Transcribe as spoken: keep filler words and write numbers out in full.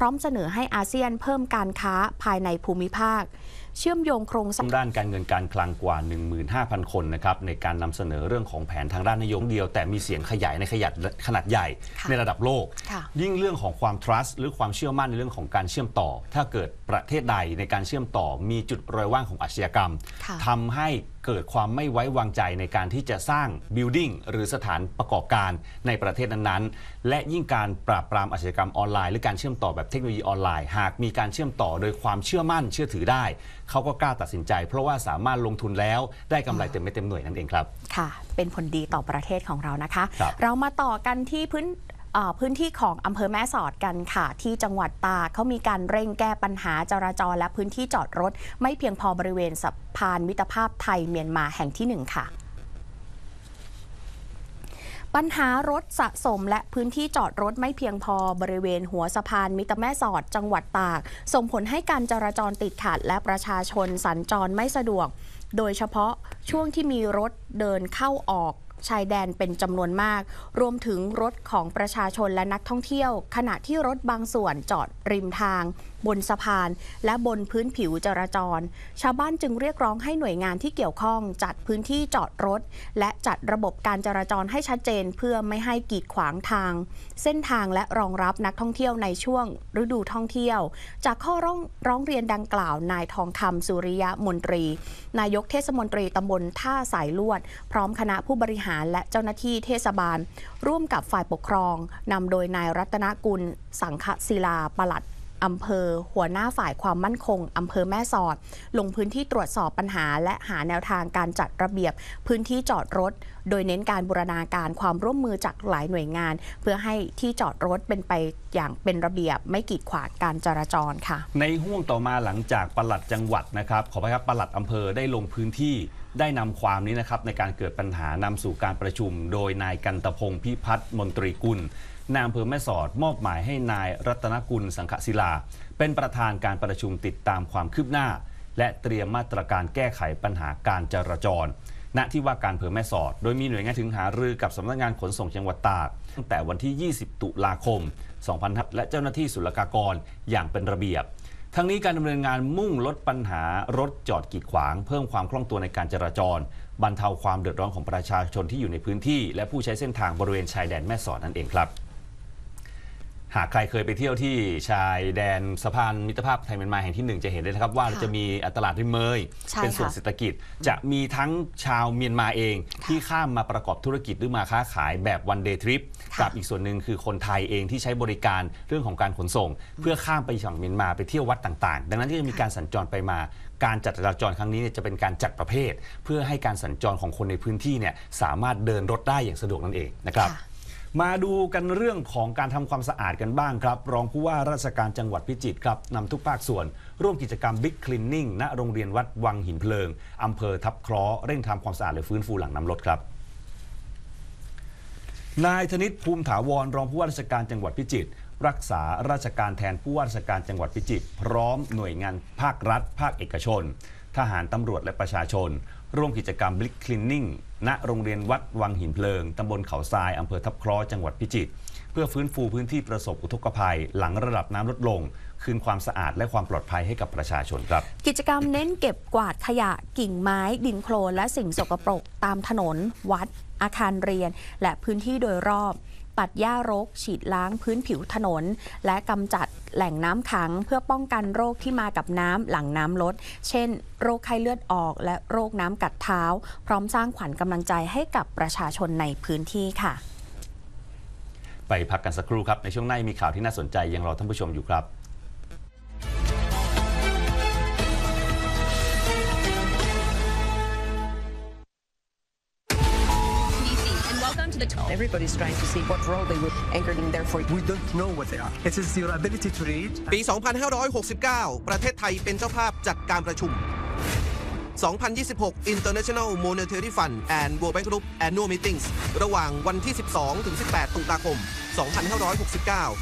ร้อมเสนอให้อาเซียนเพิ่มการค้าภายในภูมิภาคเชื่อมโยงโครงสร้างด้านการเงินการคลังกว่า หนึ่งหมื่นห้าพัน คนนะครับในการนำเสนอเรื่องของแผนทางด้านนโยบายเดียวแต่มีเสียงขยายในขยายขนาดใหญ่ในระดับโลกยิ่งเรื่องของความ trust หรือความเชื่อมั่นในเรื่องของการเชื่อมต่อถ้าเกิดประเทศใดในการเชื่อมต่อมีจุดรอยว่างของอาชญากรรมทำให้เกิดความไม่ไว้วางใจในการที่จะสร้าง building หรือสถานประกอบการในประเทศนั้นๆและยิ่งการปราบปรามอาชญากรรมออนไลน์หรือการเชื่อมต่อแบบเทคโนโลยีออนไลน์หากมีการเชื่อมต่อโดยความเชื่อมั่นเชื่อถือได้เขาก็กล้าตัดสินใจเพราะว่าสามารถลงทุนแล้วได้กำไรเต็มไม่เต็มหน่วยนั่นเองครับค่ะเป็นผลดีต่อประเทศของเรานะคะเรามาต่อกันที่พื้นพื้นที่ของอำเภอแม่สอดกันค่ะที่จังหวัดตากเขามีการเร่งแก้ปัญหาจราจรและพื้นที่จอดรถไม่เพียงพอบริเวณสะพานมิตรภาพไทยเมียนมาแห่งที่หนึ่งค่ะปัญหารถสะสมและพื้นที่จอดรถไม่เพียงพอบริเวณหัวสะพานมิตรแม่สอดจังหวัดตากส่งผลให้การจราจรติดขัดและประชาชนสัญจรไม่สะดวกโดยเฉพาะช่วงที่มีรถเดินเข้าออกชายแดนเป็นจำนวนมากรวมถึงรถของประชาชนและนักท่องเที่ยวขณะที่รถบางส่วนจอดริมทางบนสะพานและบนพื้นผิวจราจรชาวบ้านจึงเรียกร้องให้หน่วยงานที่เกี่ยวข้องจัดพื้นที่จอดรถและจัดระบบการจราจรให้ชัดเจนเพื่อไม่ให้กีดขวางทางเส้นทางและรองรับนักท่องเที่ยวในช่วงฤดูท่องเที่ยวจากข้อร้องร้องเรียนดังกล่าวนายทองคำสุริยมนตรีนายกเทศมนตรีตำบลท่าสายลวดพร้อมคณะผู้บริหารและเจ้าหน้าที่เทศบาลร่วมกับฝ่ายปกครองนำโดยนายรัตนกุลสังฆศิลาปลัดอำเภอหัวหน้าฝ่ายความมั่นคงอำเภอแม่สอดลงพื้นที่ตรวจสอบปัญหาและหาแนวทางการจัดระเบียบพื้นที่จอดรถโดยเน้นการบูรณาการความร่วมมือจากหลายหน่วยงานเพื่อให้ที่จอดรถเป็นไปอย่างเป็นระเบียบไม่กีดขวางการจราจรค่ะในห่วงต่อมาหลังจากปลัดจังหวัดนะครับขออภัยครับปลัดอำเภอได้ลงพื้นที่ได้นำความนี้นะครับในการเกิดปัญหานำสู่การประชุมโดยนายกันตพงศ์พิพัฒน์มนตรีกุลนายอำเภอแม่สอดมอบหมายให้นายรัตนกุลสังฆศิลาเป็นประธานการประชุมติดตามความคืบหน้าและเตรียมมาตรการแก้ไขปัญหาการจราจรณที่ว่าการอำเภอแม่สอดโดยมีหน่วยงานถึงหารือกับสำนักงานขนส่งจังหวัดตากตั้งแต่วันที่ ยี่สิบ ตุลาคม สองพันห้าร้อย และเจ้าหน้าที่ศุลกากรอย่างเป็นระเบียบทั้งนี้การดำเนินงานมุ่งลดปัญหารถจอดกีดขวางเพิ่มความคล่องตัวในการจราจรบรรเทาความเดือดร้อนของประชาชนที่อยู่ในพื้นที่และผู้ใช้เส้นทางบริเวณชายแดนแม่สอดนั่นเองครับหากใครเคยไปเที่ยวที่ชายแดนสะพานมิตรภาพไทยเมียนมาแห่งที่หนึ่งจะเห็นได้นะครับว่าจะมีตลาดริมเมยเป็นส่วนเศรษฐกิจจะมีทั้งชาวเมียนมาเองที่ข้ามมาประกอบธุรกิจหรือมาค้าขายแบบวันเดย์ทริปกับอีกส่วนหนึ่งคือคนไทยเองที่ใช้บริการเรื่องของการขนส่งเพื่อข้ามไปฝั่งเมียนมาไปเที่ยววัดต่างๆดังนั้นที่จะมีการสัญจรไปมาการจัดจราจรครั้งนี้จะเป็นการจัดประเภทเพื่อให้การสัญจรของคนในพื้นที่เนี่ยสามารถเดินรถได้อย่างสะดวกนั่นเองนะครับมาดูกันเรื่องของการทำความสะอาดกันบ้างครับรองผู้ว่าราชการจังหวัดพิจิตรครับนำทุกภาคส่วนร่วมกิจกรรม Big Cleaning ณโรงเรียนวัดวังหินเพลิงอำเภอทับเคราะห์เร่งทำความสะอาดและฟื้นฟูหลังน้ำลดครับนายธนิตภูมิถาวรรองผู้ว่าราชการจังหวัดพิจิตรรักษาราชการแทนผู้ว่าราชการจังหวัดพิจิตรพร้อมหน่วยงานภาครัฐภาคเอกชนทหารตำรวจและประชาชนร่วมกิจกรรม Big Cleaning ณโรงเรียนวัดวังหินเพลิงตำบลเขาทรายอำเภอทับเคราะห์จังหวัดพิจิตรเพื่อฟื้นฟูพื้นที่ประสบอุทกภัยหลังระดับน้ำลดลงคืนความสะอาดและความปลอดภัยให้กับประชาชนครับกิจกรรมเน้นเก็บกวาดขยะกิ่งไม้ดินโคลนและสิ่งสกปรกตามถนนวัดอาคารเรียนและพื้นที่โดยรอบตัดหญ้ารกฉีดล้างพื้นผิวถนนและกำจัดแหล่งน้ำขังเพื่อป้องกันโรคที่มากับน้ำหลังน้ำลดเช่นโรคไข้เลือดออกและโรคน้ำกัดเท้าพร้อมสร้างขวัญกำลังใจให้กับประชาชนในพื้นที่ค่ะไปพักกันสักครู่ครับในช่วงหน้ามีข่าวที่น่าสนใจยังรอท่านผู้ชมอยู่ครับ Everybody's trying to see what role they would anchored in there for. We don't know what they are. It is your ability to read. ปี สองพันห้าร้อยหกสิบเก้า ประเทศไทยเป็นเจ้าภาพจัดการประชุม สองพันยี่สิบหก International Monetary Fund and World Bank Group Annual Meetings ระหว่างวันที่ สิบสองถึงสิบแปด ตุลาคม สองพันห้าร้อยหกสิบเก้า